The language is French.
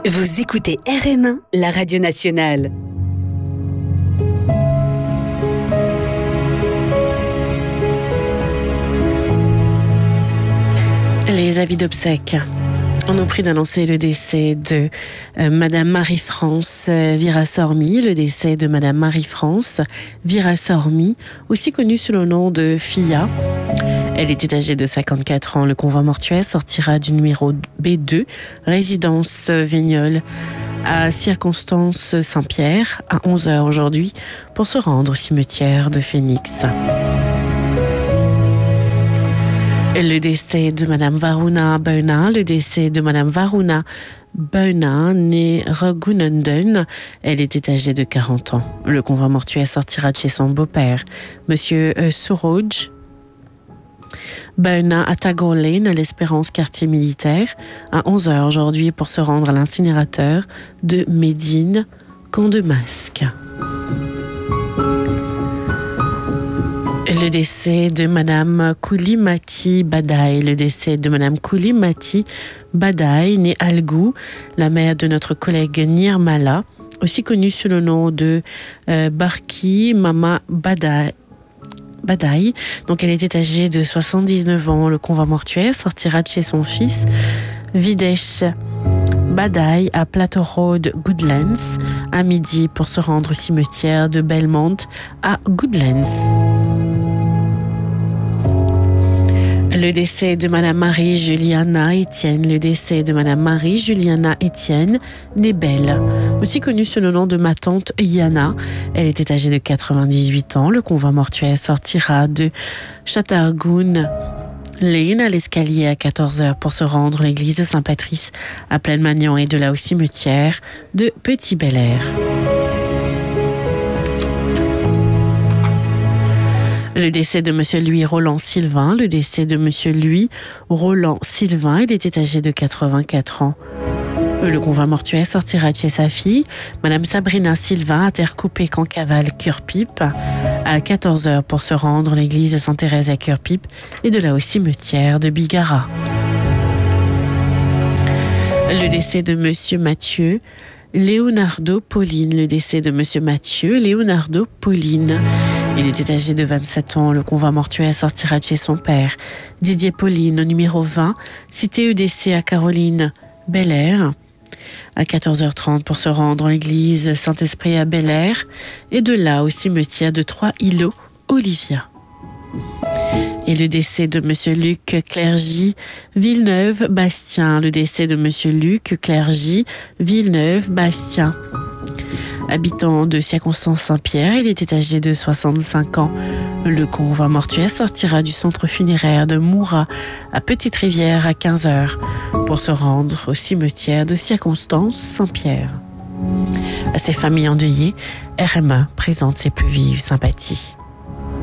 Vous écoutez RM1, la radio nationale. Les avis d'obsèques. On nous prie d'annoncer le décès de Madame Marie-France Virassormi, le décès de Madame Marie-France Virassormi, aussi connue sous le nom de Fia. Elle était âgée de 54 ans. Le convoi mortuaire sortira du numéro B2, résidence Vignolles, à Circonstance Saint-Pierre, à 11h aujourd'hui, pour se rendre au cimetière de Phoenix. Le décès de Madame Varuna Beuna, le décès de Madame Varuna Beuna, née Raghunandan. Elle était âgée de 40 ans. Le convoi mortuaire sortira de chez son beau-père, Monsieur Suroj Beuna à Tagore Lane, à l'Espérance quartier militaire, à 11h aujourd'hui pour se rendre à l'incinérateur de Médine, Camp de Masque. Le décès de Madame Koulimati Badaï, le décès de Madame Koulimati Badaï, née Algou, la mère de notre collègue Nirmala, aussi connue sous le nom de Barki Mama Badaï. Donc elle était âgée de 79 ans. Le convoi mortuaire sortira de chez son fils Videsh Badaï à Plateau Road, Goodlands, à midi pour se rendre au cimetière de Belmont à Goodlands. Le décès de Madame Marie-Juliana Etienne, le décès de Madame Marie-Juliana Etienne, née Belle, aussi connue sous le nom de ma tante Yana. Elle était âgée de 98 ans. Le convoi mortuaire sortira de Chatargoun Lane à l'escalier à 14h pour se rendre à l'église de Saint-Patrice à Plaine-Magnan et de là au cimetière de Petit-Bel-Air. Le décès de Monsieur Louis Roland Sylvain, le décès de Monsieur Louis Roland Sylvain, il était âgé de 84 ans. Le convoi mortuaire sortira de chez sa fille, Madame Sabrina Sylvain, à Terre-Coupée, Cancavale, Cure-Pipe, à 14h pour se rendre à l'église de Sainte-Thérèse à Cure-Pipe et de là au cimetière de Bigara. Le décès de Monsieur Mathieu Leonardo Pauline, le décès de Monsieur Mathieu Leonardo Pauline. Il était âgé de 27 ans. Le convoi mortuaire sortira de chez son père, Didier Pauline, au numéro 20, cité EDC à Caroline Bel-Air, à 14h30 pour se rendre à l'église Saint-Esprit à Bel-Air et de là au cimetière de Trois-Îlots, Olivia. Et le décès de Monsieur Luc Clergy Villeneuve-Bastien, le décès de Monsieur Luc Clergy Villeneuve-Bastien. Habitant de Circonstance Saint-Pierre, il était âgé de 65 ans. Le convoi mortuaire sortira du centre funéraire de Moura à Petite-Rivière à 15h pour se rendre au cimetière de Circonstance Saint-Pierre. À ces familles endeuillées, RM1 présente ses plus vives sympathies.